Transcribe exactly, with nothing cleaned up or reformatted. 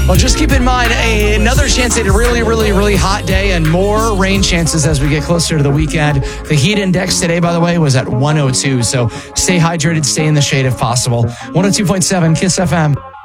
Well, just keep in mind a, another chance at a really, really, really hot day and more rain chances as we get closer to the weekend. The heat index today, by the way, was at one oh two. So stay hydrated, stay in the shade if possible. one oh two point seven Kiss F M.